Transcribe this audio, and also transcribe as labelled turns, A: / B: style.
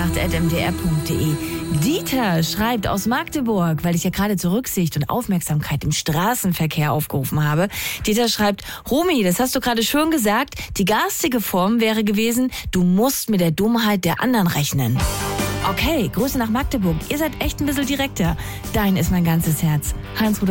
A: mdr.de. Dieter schreibt aus Magdeburg, weil ich ja gerade zur Rücksicht und Aufmerksamkeit im Straßenverkehr aufgerufen habe. Dieter schreibt, Romy, das hast du gerade schön gesagt, die garstige Form wäre gewesen, du musst mit der Dummheit der anderen rechnen. Okay, Grüße nach Magdeburg. Ihr seid echt ein bisschen direkter. Dein ist mein ganzes Herz. Heinz